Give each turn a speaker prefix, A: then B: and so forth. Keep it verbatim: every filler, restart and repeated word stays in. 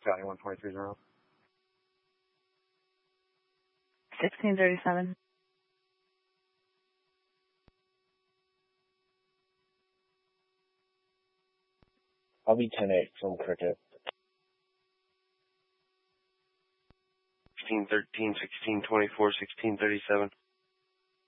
A: Scotty one twenty-three zero.
B: sixteen thirty-seven.
C: I'll be ten eight from Cricket.
D: sixteen thirteen, sixteen twenty-four, sixteen thirty-seven.